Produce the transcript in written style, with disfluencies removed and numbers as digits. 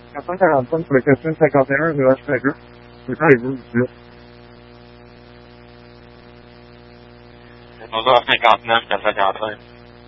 Caffè Anton, frequenza catena della Stagger. 我说太高，那讲大家对。